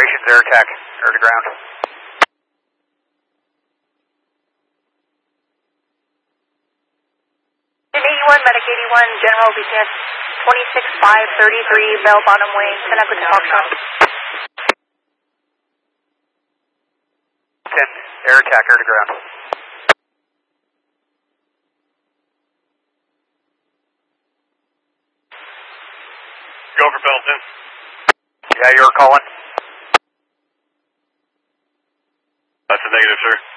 operations, air attack, air to ground. Team 81, Medic 81, General BTS 26533, Bell Bottom Way, connect with the Foxtrot. 10, air attack, air to ground. Go for Pendleton. Yeah, you're calling. That's a negative, sir.